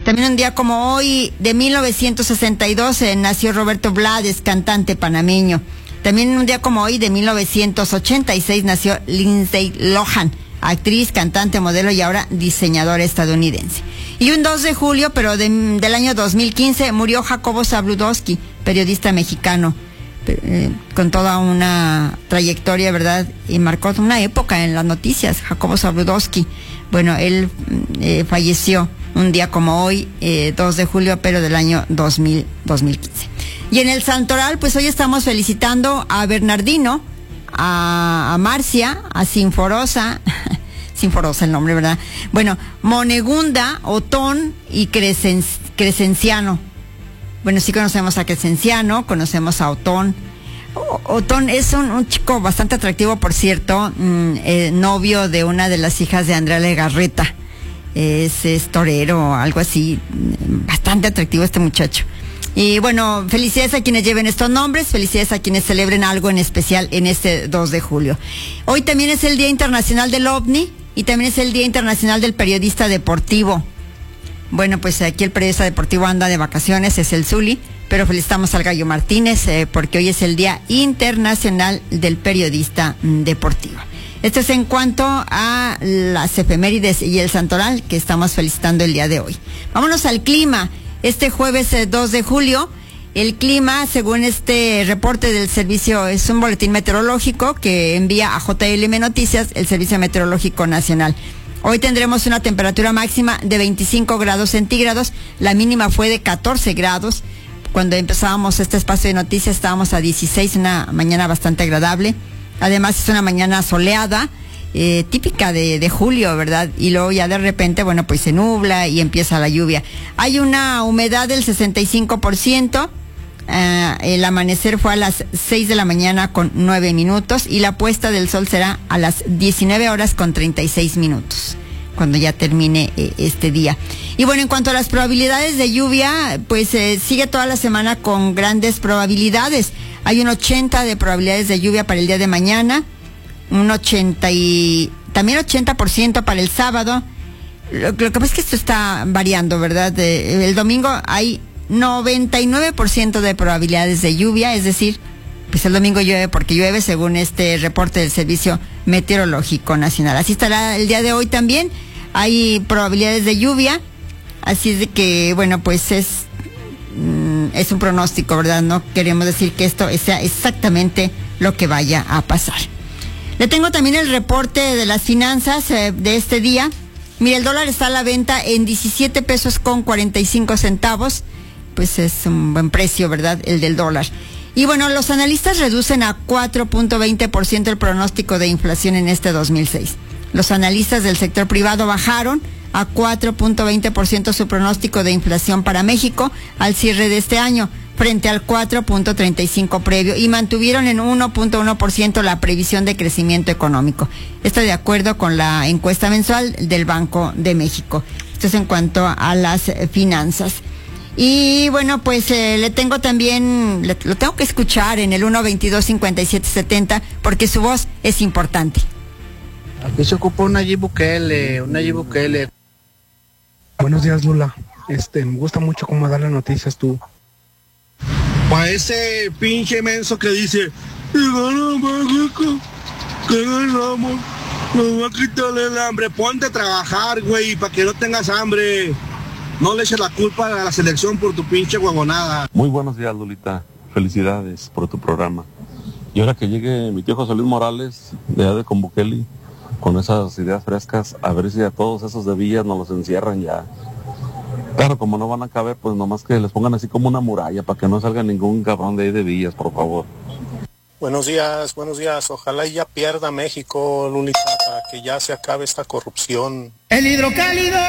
También un día como hoy, de 1962, nació Roberto Blades, cantante panameño. También un día como hoy, de 1986, nació Lindsay Lohan, actriz, cantante, modelo y ahora diseñadora estadounidense. Y un 2 de julio, pero del año 2015, murió Jacobo Zabludovsky, periodista mexicano, con toda una trayectoria, ¿verdad? Y marcó una época en las noticias, Jacobo Zabludovsky. Bueno, él falleció un día como hoy, 2 de julio, pero del año 2015. Y en el Santoral, pues hoy estamos felicitando a Bernardino, a Marcia, a Sinforosa, Sinforosa el nombre, ¿verdad? Bueno, Monegunda, Otón y Crescenciano. Bueno, sí conocemos a Crescenciano, conocemos a Otón. Otón es un chico bastante atractivo, por cierto, novio de una de las hijas de Andrea Legarreta. Es torero, algo así, bastante atractivo este muchacho. Y bueno, felicidades a quienes lleven estos nombres, felicidades a quienes celebren algo en especial en este 2 de julio. Hoy también es el Día Internacional del OVNI y también es el Día Internacional del Periodista Deportivo. Bueno, pues aquí el periodista deportivo anda de vacaciones, es el Zuli, pero felicitamos al Gallo Martínez porque hoy es el Día Internacional del Periodista Deportivo. Esto es en cuanto a las efemérides y el santoral que estamos felicitando el día de hoy. Vámonos al clima. Este jueves 2 de julio, el clima, según este reporte del servicio, es un boletín meteorológico que envía a JLM Noticias, el Servicio Meteorológico Nacional. Hoy tendremos una temperatura máxima de 25 grados centígrados, la mínima fue de 14 grados. Cuando empezábamos este espacio de noticias estábamos a 16, una mañana bastante agradable. Además es una mañana soleada, típica de julio, ¿verdad? Y luego ya de repente, bueno, pues se nubla y empieza la lluvia. Hay una humedad del 65%, el amanecer fue a las 6 de la mañana con 9 minutos y la puesta del sol será a las 19 horas con 36 minutos, cuando ya termine este día. Y bueno, en cuanto a las probabilidades de lluvia, pues sigue toda la semana con grandes probabilidades. Hay un 80 de probabilidades de lluvia para el día de mañana, un 80% para el sábado. Lo que pasa es que esto está variando, ¿verdad? El domingo hay 99% de probabilidades de lluvia, es decir, pues el domingo llueve porque llueve según este reporte del Servicio Meteorológico Nacional. Así estará el día de hoy también, hay probabilidades de lluvia, así es de que, bueno, pues es un pronóstico, ¿verdad? No queremos decir que esto sea exactamente lo que vaya a pasar. Le tengo también el reporte de las finanzas de este día. Mire, el dólar está a la venta en 17 pesos con 45 centavos. Pues es un buen precio, ¿verdad? El del dólar. Y bueno, los analistas reducen a 4.20% el pronóstico de inflación en este 2006. Los analistas del sector privado bajaron a 4.20% su pronóstico de inflación para México al cierre de este año, frente al 4.35% previo, y mantuvieron en 1.1% la previsión de crecimiento económico. Esto de acuerdo con la encuesta mensual del Banco de México. Esto es en cuanto a las finanzas. Y bueno, pues le tengo también, lo tengo que escuchar en el 122-5770 porque su voz es importante. Aquí se ocupa una Nayib Bukele. Buenos días, Lula. Me gusta mucho cómo dar las noticias tú. Pa' ese pinche menso que dice, y gana México, que ganamos, nos va a quitarle el hambre. Ponte a trabajar, güey, para que no tengas hambre. No le eches la culpa a la selección por tu pinche huevonada. Muy buenos días, Lulita. Felicidades por tu programa. Y ahora que llegue mi tío José Luis Morales, de allá de Bukele, con esas ideas frescas, a ver si a todos esos de Villas nos los encierran ya. Claro, como no van a caber, pues nomás que les pongan así como una muralla para que no salga ningún cabrón de ahí de Villas, por favor. Buenos días. Ojalá ya pierda México, Lulita, para que ya se acabe esta corrupción. El hidrocálido.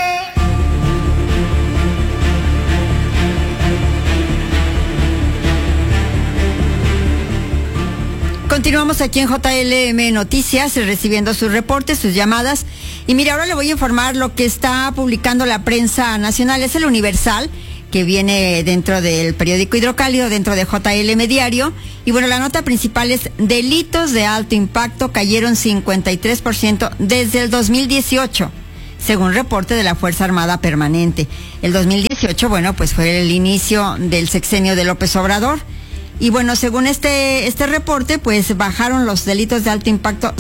Continuamos aquí en JLM Noticias, recibiendo sus reportes, sus llamadas. Y mira, ahora le voy a informar lo que está publicando la prensa nacional. Es el Universal, que viene dentro del periódico Hidrocálido, dentro de JLM Diario. Y bueno, la nota principal es: delitos de alto impacto cayeron 53% desde el 2018, según reporte de la Fuerza Armada Permanente. El 2018 2018, bueno, pues fue el inicio del sexenio de López Obrador. Y bueno, según este reporte, pues bajaron los delitos de alto impacto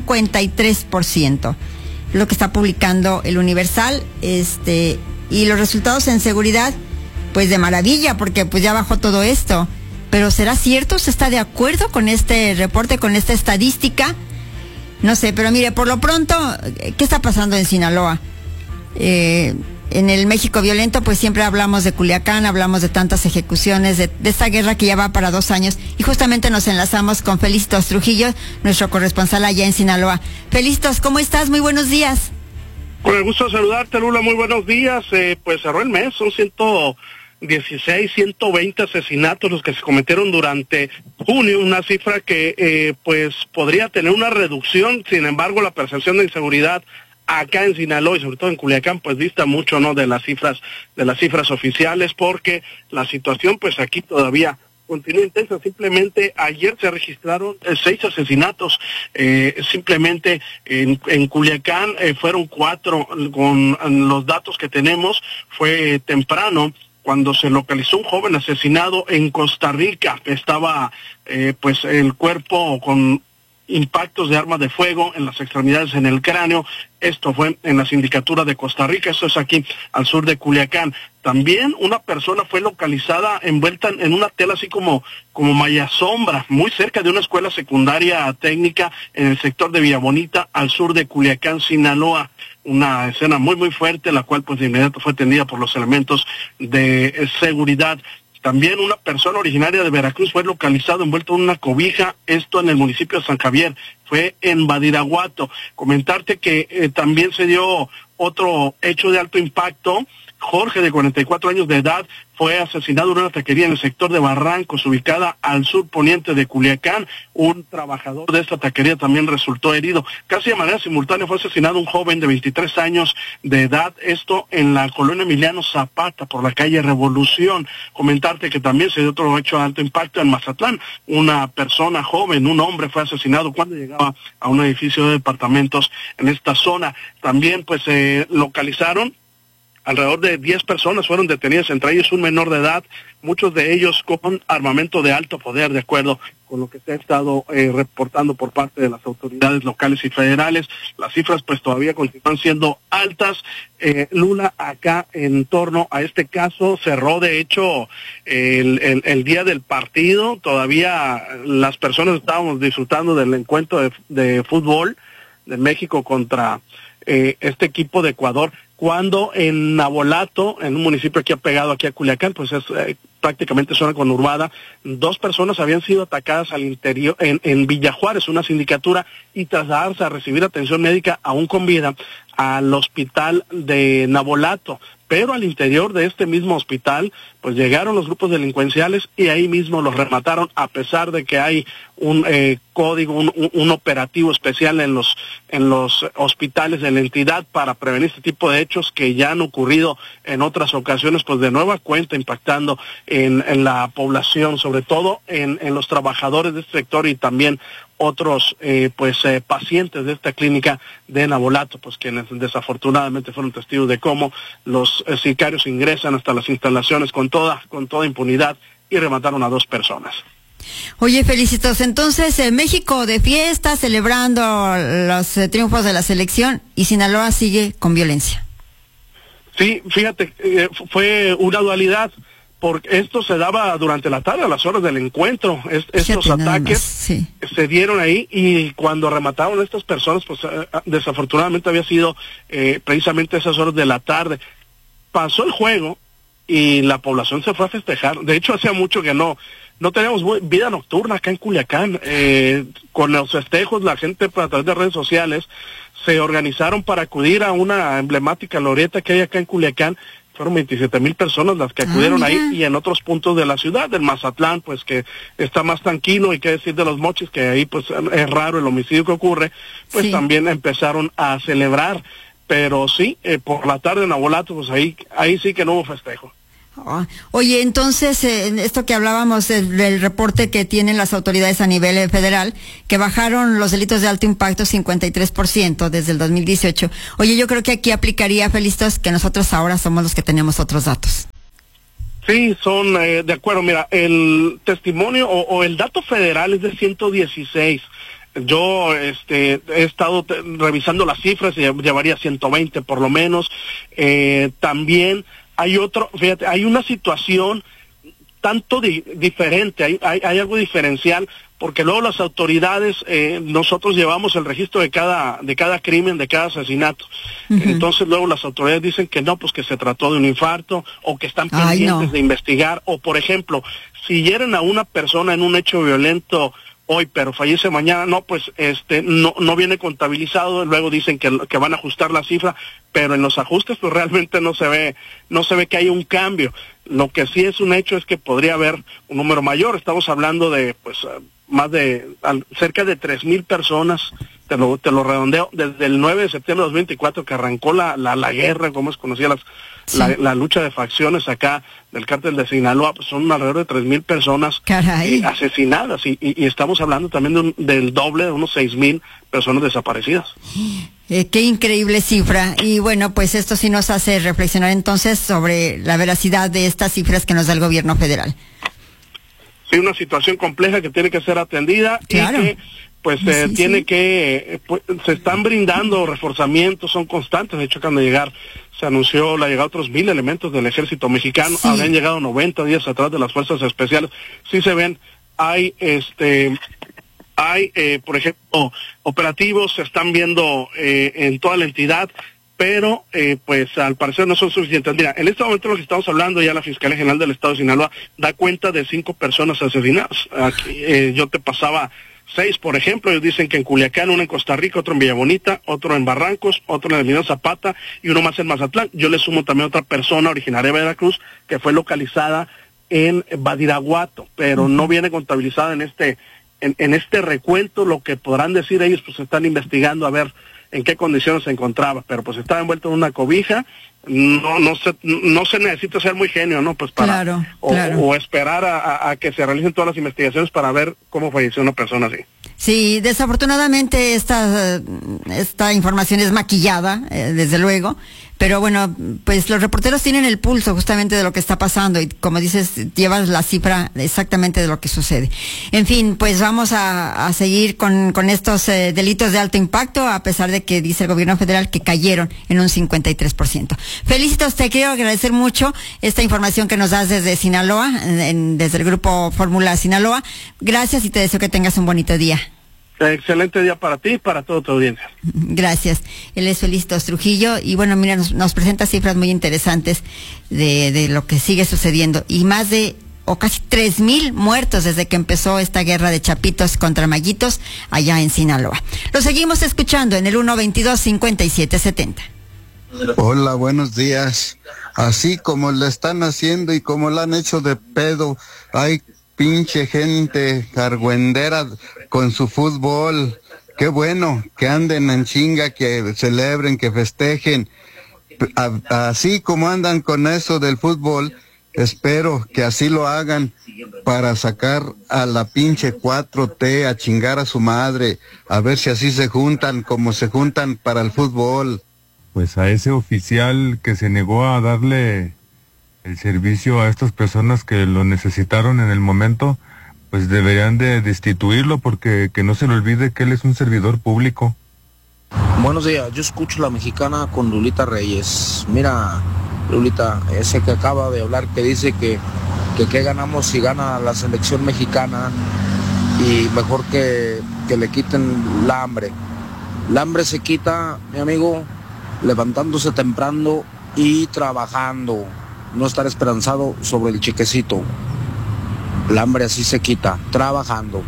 53%. Lo que está publicando el Universal, y los resultados en seguridad, pues de maravilla, porque pues ya bajó todo esto. Pero ¿será cierto? ¿Usted está de acuerdo con este reporte, con esta estadística? No sé, pero mire, por lo pronto, ¿qué está pasando en Sinaloa? En el México violento, pues siempre hablamos de Culiacán, hablamos de tantas ejecuciones, de esta guerra que ya va para 2 años, y justamente nos enlazamos con Felicitos Trujillo, nuestro corresponsal allá en Sinaloa. Felicitos, ¿cómo estás? Muy buenos días. Con el gusto de saludarte, Lula, muy buenos días. Pues cerró el mes, son 116, 120 asesinatos los que se cometieron durante junio, una cifra que pues podría tener una reducción. Sin embargo, la percepción de inseguridad acá en Sinaloa y sobre todo en Culiacán pues dista mucho, ¿no?, de las cifras oficiales, porque la situación pues aquí todavía continúa intensa. Simplemente ayer se registraron 6 asesinatos, simplemente en Culiacán fueron 4, con los datos que tenemos. Fue temprano cuando se localizó un joven asesinado en Costa Rica. Estaba pues el cuerpo con impactos de arma de fuego en las extremidades, en el cráneo. Esto fue en la sindicatura de Costa Rica, esto es aquí al sur de Culiacán. También una persona fue localizada envuelta en una tela así como malla sombra, muy cerca de una escuela secundaria técnica en el sector de Villabonita, al sur de Culiacán, Sinaloa. Una escena muy muy fuerte, la cual pues de inmediato fue atendida por los elementos de seguridad. También una persona originaria de Veracruz fue localizado envuelto en una cobija, esto en el municipio de San Javier, fue en Badiraguato. Comentarte que también se dio otro hecho de alto impacto. Jorge, de 44 años de edad, fue asesinado en una taquería en el sector de Barrancos, ubicada al sur poniente de Culiacán. Un trabajador de esta taquería también resultó herido. Casi de manera simultánea fue asesinado un joven de 23 años de edad, esto en la colonia Emiliano Zapata, por la calle Revolución. Comentarte que también se dio otro hecho de alto impacto en Mazatlán. Una persona joven, un hombre, fue asesinado cuando llegaba a un edificio de departamentos en esta zona. También pues se localizaron alrededor de 10 personas, fueron detenidas, entre ellos un menor de edad, muchos de ellos con armamento de alto poder, de acuerdo con lo que se ha estado reportando por parte de las autoridades locales y federales. Las cifras pues todavía continúan siendo altas. Lula, acá en torno a este caso, cerró de hecho el día del partido. Todavía las personas estábamos disfrutando del encuentro de fútbol de México contra este equipo de Ecuador, cuando en Nabolato, en un municipio aquí apegado aquí a Culiacán, pues es prácticamente zona conurbada, 2 personas habían sido atacadas al interior, en Villa Juárez, una sindicatura, y trasladarse a recibir atención médica aún con vida al hospital de Nabolato. Pero al interior de este mismo hospital, pues llegaron los grupos delincuenciales y ahí mismo los remataron, a pesar de que hay un código, un operativo especial en los hospitales de la entidad para prevenir este tipo de hechos que ya han ocurrido en otras ocasiones, pues de nueva cuenta impactando en la población, sobre todo en los trabajadores de este sector y también otros pacientes de esta clínica de Nabolato, pues quienes desafortunadamente fueron testigos de cómo los sicarios ingresan hasta las instalaciones con toda impunidad y remataron a 2 personas. Oye, Felicitos, entonces México de fiesta, celebrando los triunfos de la selección, y Sinaloa sigue con violencia. Sí, fíjate, fue una dualidad, porque esto se daba durante la tarde, a las horas del encuentro. Estos ataques se dieron ahí, y cuando remataron a estas personas, pues desafortunadamente había sido precisamente esas horas de la tarde. Pasó el juego y la población se fue a festejar. De hecho, hacía mucho que no teníamos vida nocturna acá en Culiacán. Con los festejos, la gente a través de redes sociales se organizaron para acudir a una emblemática glorieta que hay acá en Culiacán. Fueron 27,000 personas las que acudieron ahí, y en otros puntos de la ciudad, del Mazatlán, pues que está más tranquilo, y qué decir de los Mochis, que ahí pues es raro el homicidio que ocurre, pues también empezaron a celebrar. Pero sí, por la tarde en Nabolato, pues ahí sí que no hubo festejo. Oye, entonces, esto que hablábamos del reporte que tienen las autoridades a nivel federal, que bajaron los delitos de alto impacto 53% desde el 2018. Oye, yo creo que aquí aplicaría, Felicitos, que nosotros ahora somos los que tenemos otros datos. Sí, son de acuerdo. Mira, el testimonio o el dato federal es de 116. Yo he estado revisando las cifras y llevaría 120 por lo menos. También hay fíjate, hay una situación tanto diferente, hay algo diferencial, porque luego las autoridades, nosotros llevamos el registro de cada crimen, de cada asesinato. Uh-huh. Entonces luego las autoridades dicen que no, pues que se trató de un infarto, o que están pendientes de investigar, o por ejemplo, si hieren a una persona en un hecho violento hoy, pero fallece mañana, no, pues no viene contabilizado, luego dicen que van a ajustar la cifra, pero en los ajustes pues realmente no se ve que hay un cambio. Lo que sí es un hecho es que podría haber un número mayor. Estamos hablando de pues cerca de 3,000 personas, te lo redondeo, desde el 9 de septiembre de 2024 que arrancó la guerra, como es conocida la lucha de facciones acá del cártel de Sinaloa, pues son alrededor de 3,000 personas asesinadas, y estamos hablando también del doble, de unos 6,000 personas desaparecidas. Qué increíble cifra, y bueno, pues esto sí nos hace reflexionar entonces sobre la veracidad de estas cifras que nos da el gobierno federal. Sí, una situación compleja que tiene que ser atendida. Claro. Y que pues se están brindando reforzamientos, son constantes. De hecho, acaban de llegar, se anunció la llegada de otros 1,000 elementos del ejército mexicano. Sí. Habían llegado 90 días atrás de las fuerzas especiales. Sí se ven, hay por ejemplo, operativos se están viendo en toda la entidad, pero pues al parecer no son suficientes. Mira, en este momento lo que estamos hablando, ya la Fiscalía General del Estado de Sinaloa da cuenta de 5 personas asesinadas. Aquí, yo te pasaba 6, por ejemplo. Ellos dicen que en Culiacán, uno en Costa Rica, otro en Villa Bonita, otro en Barrancos, otro en el Emiliano Zapata y uno más en Mazatlán. Yo le sumo también otra persona originaria de Veracruz que fue localizada en Badiraguato, pero no viene contabilizada en este recuento. Lo que podrán decir ellos, pues están investigando a ver en qué condiciones se encontraba, pero pues estaba envuelto en una cobija. No se necesita ser muy genio, ¿no? Pues para o esperar a que se realicen todas las investigaciones para ver cómo falleció una persona así. Sí, desafortunadamente esta información es maquillada, desde luego, pero bueno, pues los reporteros tienen el pulso justamente de lo que está pasando y, como dices, llevas la cifra exactamente de lo que sucede. En fin, pues vamos a seguir con estos delitos de alto impacto, a pesar de que dice el gobierno federal que cayeron en un 53%. Felicitos, te quiero agradecer mucho esta información que nos das desde Sinaloa, desde el grupo Fórmula Sinaloa. Gracias y te deseo que tengas un bonito día. Excelente día para ti y para toda tu audiencia. Gracias. Él es Felicitos Trujillo y bueno, mira, nos presenta cifras muy interesantes de lo que sigue sucediendo, y más de casi 3,000 muertos desde que empezó esta guerra de chapitos contra maguitos allá en Sinaloa. Lo seguimos escuchando en el 122-5770. Hola, buenos días. Así como le están haciendo y como la han hecho de pedo, hay pinche gente argüendera con su fútbol. Qué bueno que anden en chinga, que celebren, que festejen. Así como andan con eso del fútbol, espero que así lo hagan para sacar a la pinche 4T a chingar a su madre, a ver si así se juntan como se juntan para el fútbol. Pues a ese oficial que se negó a darle el servicio a estas personas que lo necesitaron en el momento, pues deberían de destituirlo, porque que no se le olvide que él es un servidor público. Buenos días, yo escucho La Mexicana con Lulita Reyes. Mira, Lulita, ese que acaba de hablar, que dice que ganamos si gana la selección mexicana, y mejor que le quiten la hambre. La hambre se quita, mi amigo, levantándose temprano y trabajando. No estar esperanzado sobre el chequecito. El hambre así se quita, trabajando.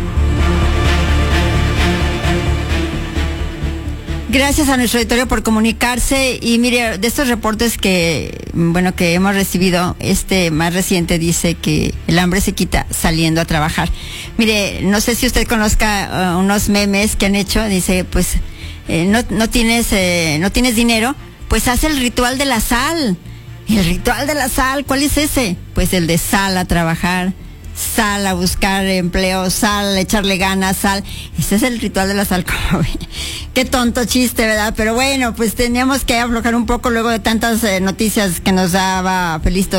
Gracias a nuestro auditorio por comunicarse. Y mire, de estos reportes que hemos recibido, más reciente dice que el hambre se quita saliendo a trabajar. Mire, no sé si usted conozca unos memes que han hecho. Dice, pues, no tienes dinero, pues haz el ritual de la sal. El ritual de la sal, ¿cuál es ese? Pues el de sal a trabajar, sal a buscar empleo, sal a echarle ganas, sal. Ese es el ritual de la sal, como ve. Qué tonto chiste, ¿verdad? Pero bueno, pues teníamos que aflojar un poco luego de tantas noticias que nos daba Felicitos